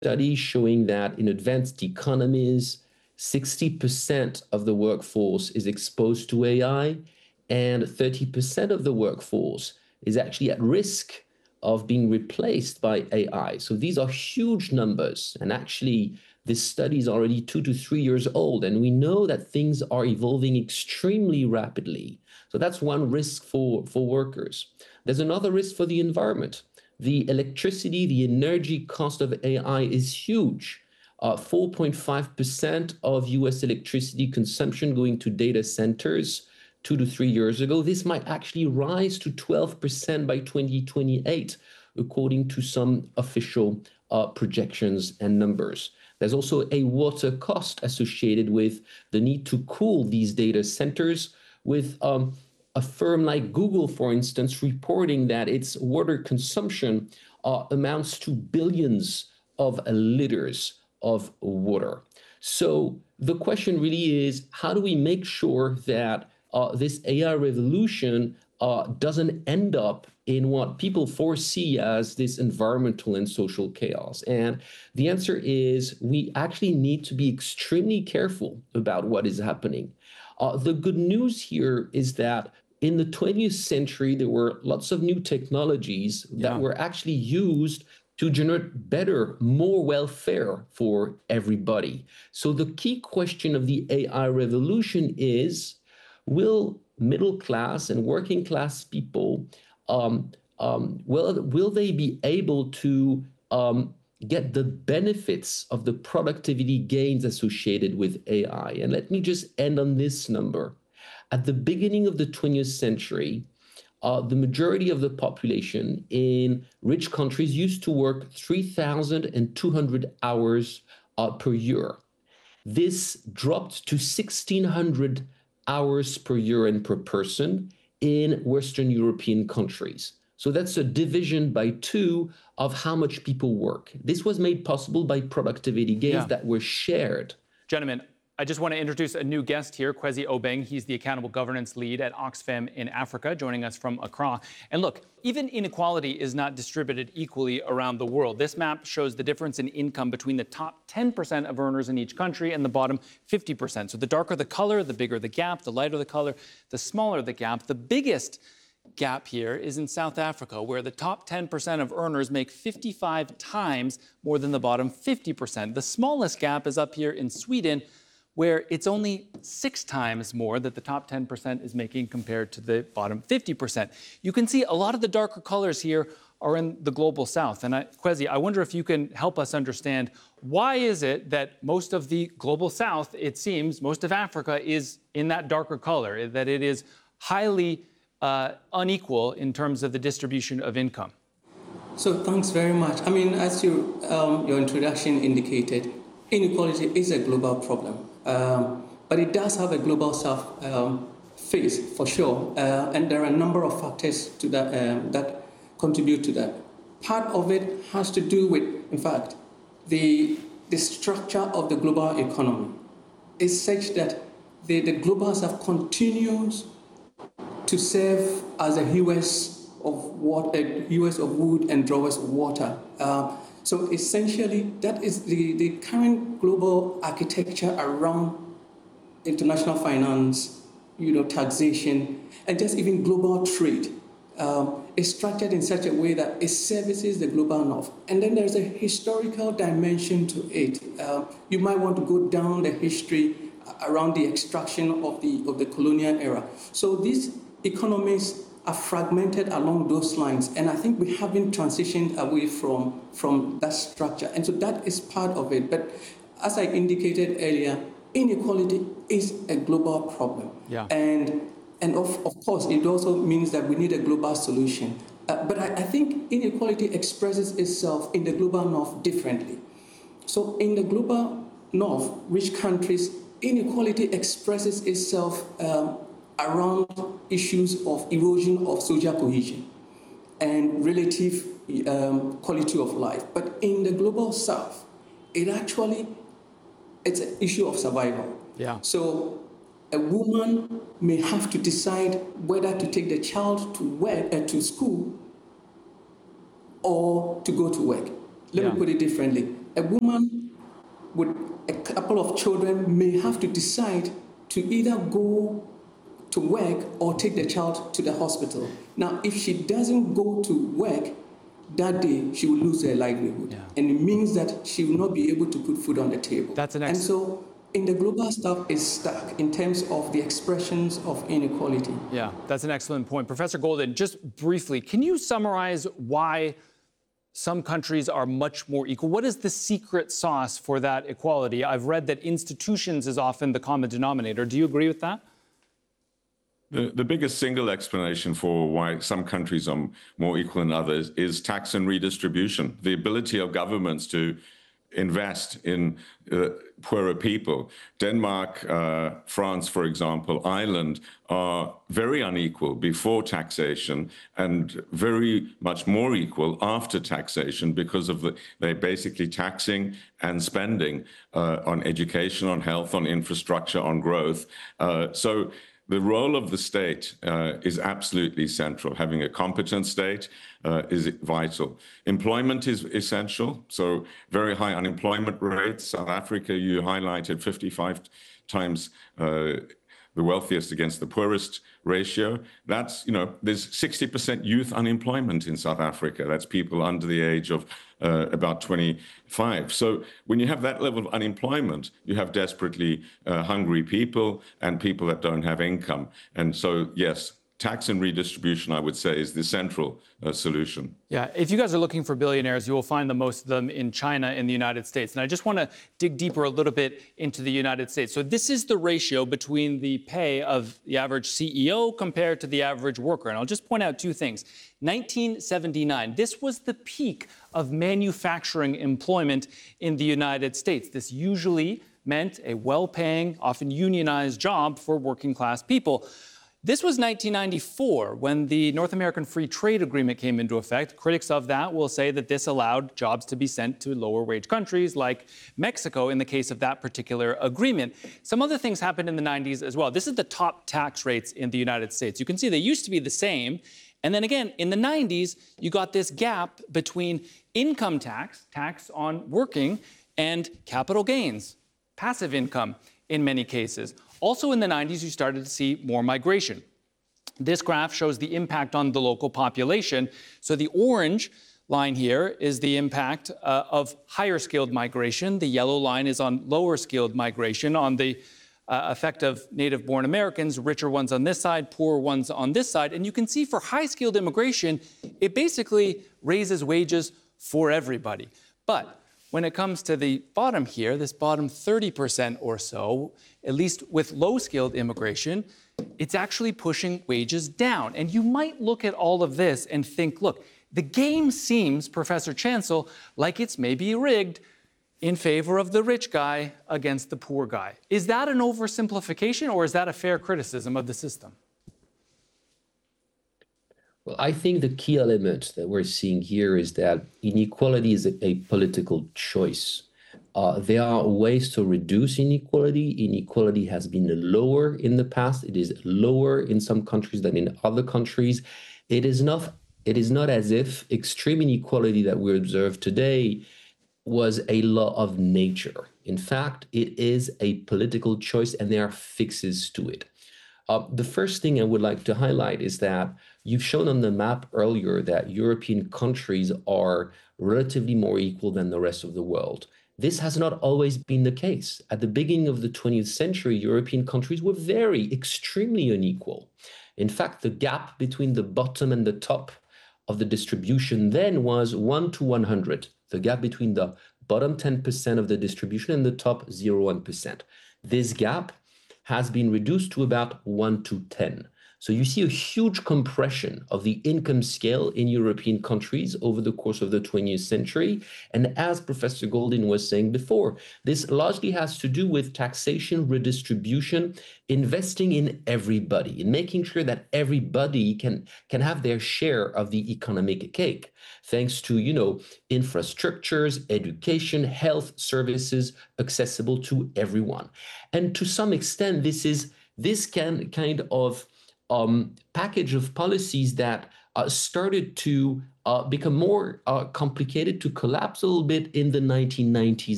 studies showing that in advanced economies, 60% of the workforce is exposed to AI, and 30% of the workforce is actually at risk of being replaced by AI. So these are huge numbers. And actually, this study is already 2 to 3 years old, and we know that things are evolving extremely rapidly. So that's one risk for workers. There's another risk for the environment. The electricity, the energy cost of AI is huge. 4.5% of US electricity consumption going to data centers 2 to 3 years ago. This might actually rise to 12% by 2028, according to some official projections and numbers. There's also a water cost associated with the need to cool these data centers, with a firm like Google, for instance, reporting that its water consumption amounts to billions of liters of water. So the question really is, how do we make sure that this AI revolution doesn't end up in what people foresee as this environmental and social chaos? And the answer is we actually need to be extremely careful about what is happening. The good news here is that in the 20th century, there were lots of new technologies that were actually used to generate better, more welfare for everybody. So the key question of the AI revolution is, will middle class and working class people, will they be able to get the benefits of the productivity gains associated with AI? And let me just end on this number. At the beginning of the 20th century, the majority of the population in rich countries used to work 3,200 hours per year. This dropped to 1,600 hours per year and per person in Western European countries. So that's a division by 2 of how much people work. This was made possible by productivity gains that were shared. Gentlemen, I just want to introduce a new guest here, Kwesi Obeng. He's the Accountable Governance Lead at Oxfam in Africa, joining us from Accra. And look, even inequality is not distributed equally around the world. This map shows the difference in income between the top 10% of earners in each country and the bottom 50%. So the darker the color, the bigger the gap, the lighter the color, the smaller the gap. The biggest gap here is in South Africa, where the top 10% of earners make 55 times more than the bottom 50%. The smallest gap is up here in Sweden, where it's only 6 times more that the top 10% is making compared to the bottom 50%. You can see a lot of the darker colors here are in the global south. And Kwesi, I wonder if you can help us understand, why is it that most of the global south, it seems, most of Africa is in that darker color, that it is highly unequal in terms of the distribution of income? So thanks very much. I mean, as your introduction indicated, inequality is a global problem. But it does have a global south face, for sure. And there are a number of factors to that that contribute to that. Part of it has to do with, in fact, the structure of the global economy is such that the global south continues to serve as a US of wood and drawers of water. So essentially, that is the current global architecture around international finance, taxation, and just even global trade is structured in such a way that it services the global north. And then there's a historical dimension to it. You might want to go down the history around the extraction of the colonial era. So these economies are fragmented along those lines, and I think we haven't transitioned away from that structure, and so that is part of it. But as I indicated earlier, inequality is a global problem, and of course it also means that we need a global solution. But I think inequality expresses itself in the global north differently. So in the global north, rich countries, inequality expresses itself around issues of erosion of social cohesion and relative quality of life. But in the global south, it's an issue of survival. So a woman may have to decide whether to take the child to school or to go to work. Let me put it differently. a woman with a couple of children may have to decide to either go to work or take the child to the hospital. Now, if she doesn't go to work that day, she will lose her livelihood. Yeah. And it means that she will not be able to put food on the table. That's an and so in the global south is stuck in terms of the expressions of inequality. Yeah, that's an excellent point. Professor Golden, just briefly, can you summarize why some countries are much more equal? What is the secret sauce for that equality? I've read that institutions is often the common denominator. Do you agree with that? The biggest single explanation for why some countries are more equal than others is tax and redistribution. The ability of governments to invest in poorer people. Denmark, France, for example, Ireland are very unequal before taxation and very much more equal after taxation because of they're basically taxing and spending on education, on health, on infrastructure, on growth. So the role of the state is absolutely central. Having a competent state is vital. Employment is essential. So very high unemployment rates. South Africa, you highlighted 55 times the wealthiest against the poorest ratio. That's, there's 60% youth unemployment in South Africa. That's people under the age of about 25. So when you have that level of unemployment, you have desperately hungry people and people that don't have income. And so, yes, tax and redistribution, I would say, is the central solution. Yeah, if you guys are looking for billionaires, you will find the most of them in China and the United States. And I just want to dig deeper a little bit into the United States. So this is the ratio between the pay of the average CEO compared to the average worker. And I'll just point out two things. 1979, this was the peak of manufacturing employment in the United States. This usually meant a well-paying, often unionized job for working class people. This was 1994 when the North American Free Trade Agreement came into effect. Critics of that will say that this allowed jobs to be sent to lower wage countries like Mexico in the case of that particular agreement. Some other things happened in the 90s as well. This is the top tax rates in the United States. You can see they used to be the same. And then again, in the 90s, you got this gap between income tax, tax on working, and capital gains, passive income in many cases. Also in the 90s, you started to see more migration. This graph shows the impact on the local population. So the orange line here is the impact of higher skilled migration. The yellow line is on lower skilled migration, on the effect of native-born Americans, richer ones on this side, poorer ones on this side. And you can see for high-skilled immigration, it basically raises wages for everybody. But when it comes to the bottom here, this bottom 30% or so, at least with low-skilled immigration, it's actually pushing wages down. And you might look at all of this and think, look, the game seems, Professor Chancel, like it's maybe rigged in favor of the rich guy against the poor guy. Is that an oversimplification, or is that a fair criticism of the system? Well, I think the key element that we're seeing here is that inequality is a political choice. There are ways to reduce inequality. Inequality has been lower in the past. It is lower in some countries than in other countries. It is not as if extreme inequality that we observe today was a law of nature. In fact, it is a political choice, and there are fixes to it. The first thing I would like to highlight is that you've shown on the map earlier that European countries are relatively more equal than the rest of the world. This has not always been the case. At the beginning of the 20th century, European countries were extremely unequal. In fact, the gap between the bottom and the top of the distribution then was 1 to 100. The gap between the bottom 10% of the distribution and the top 0.1%. This gap has been reduced to about 1 to 10. So you see a huge compression of the income scale in European countries over the course of the 20th century. And as Professor Golden was saying before, this largely has to do with taxation, redistribution, investing in everybody, in making sure that everybody can have their share of the economic cake, thanks to, infrastructures, education, health services accessible to everyone. And to some extent, this kind of package of policies that started to become more complicated, to collapse a little bit in the 1990s